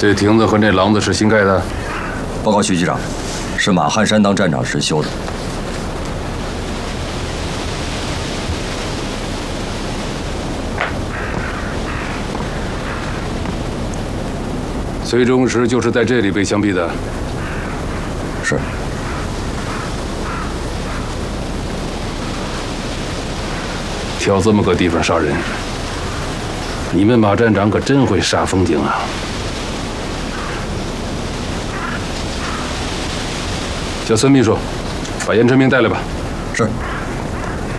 这亭子和这廊子是新盖的？ 报告徐局长，是马汉山当站长时修的。 崔中石就是在这里被枪毙的。 是。 挑这么个地方杀人，你们马站长可真会煞风景啊！叫孙秘书，把严成明带来吧。 是。